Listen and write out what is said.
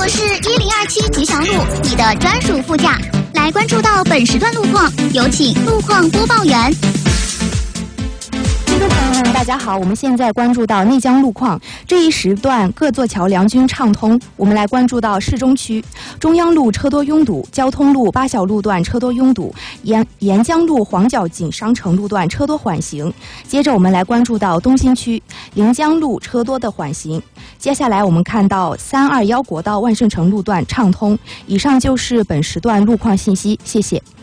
我是1027吉祥路，你的专属副驾。来关注到本时段路况，有请路况播报员。 听众朋友们，大家好，我们现在关注到内江路况，这一时段各座桥梁均畅通。我们来关注到市中区，中央路车多拥堵，交通路八小路段车多拥堵，沿江路黄角井商城路段车多缓行。接着我们来关注到东新区，临江路车多的缓行。接下来我们看到321国道万盛城路段畅通。以上就是本时段路况信息，谢谢。